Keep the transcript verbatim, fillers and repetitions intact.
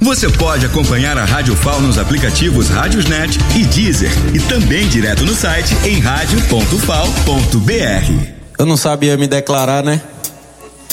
Você pode acompanhar a Rádio F A O nos aplicativos Rádiosnet e Deezer e também direto no site em rádio ponto fal ponto br. Eu não sabia me declarar, né?